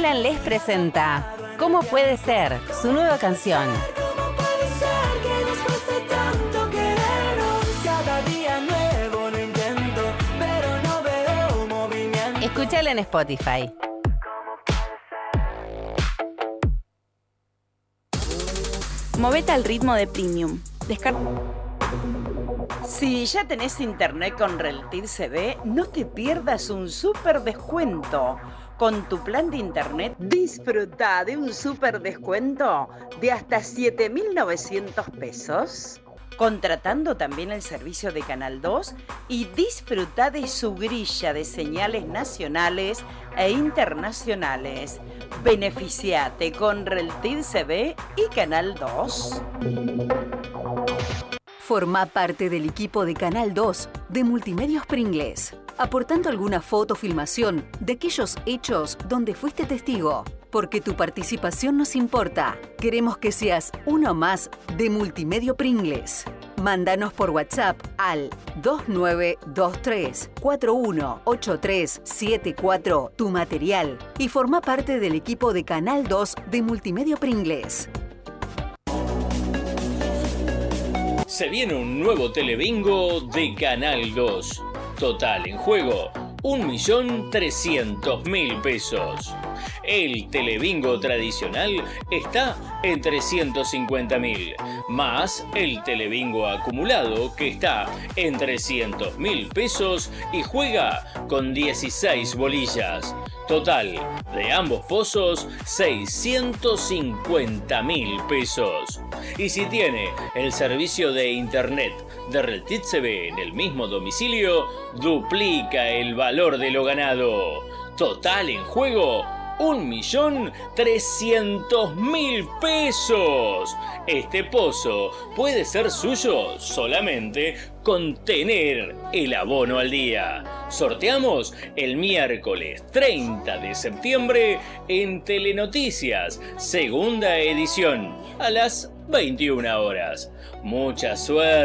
Alan les presenta ¿Cómo puede ser? Su nueva canción. Escúchala en Spotify. Movete al ritmo de Premium. Si ya tenés internet con Reltiv CB, no te pierdas un súper descuento. Con tu plan de internet, disfruta de un súper descuento de hasta 7.900 pesos. Contratando también el servicio de Canal 2 y disfruta de su grilla de señales nacionales e internacionales. Beneficiate con Reltiv CB y Canal 2. Forma parte del equipo de Canal 2 de Multimedios Pringles, aportando alguna foto o filmación de aquellos hechos donde fuiste testigo. Porque tu participación nos importa. Queremos que seas uno más de Multimedio Pringles. Mándanos por WhatsApp al 2923 418374 tu material y forma parte del equipo de Canal 2 de Multimedio Pringles. Se viene un nuevo telebingo de Canal 2. Total en juego, 1.300.000 pesos. El telebingo tradicional está en 350.000, más el telebingo acumulado que está en 300.000 pesos y juega con 16 bolillas. Total de ambos pozos, 650.000 pesos. Y si tiene el servicio de internet de Reltiv CB en el mismo domicilio, duplica el valor de lo ganado. Total en juego, 1.300.000 pesos. Este pozo puede ser suyo solamente con tener el abono al día. Sorteamos el miércoles 30 de septiembre en Telenoticias, segunda edición, a las 21 horas. Mucha suerte.